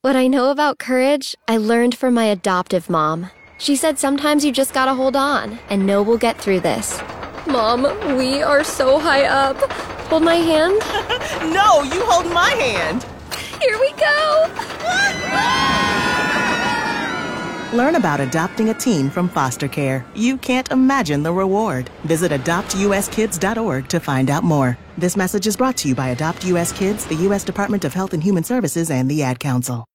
What I know about courage, I learned from my adoptive mom. She said sometimes you just gotta hold on and know we'll get through this. Mom, we are so high up. Hold my hand. No, you hold my hand. Here we go. Learn about adopting a teen from foster care. You can't imagine the reward. Visit adoptuskids.org to find out more. This message is brought to you by Adopt U.S. Kids, the U.S. Department of Health and Human Services, and the Ad Council.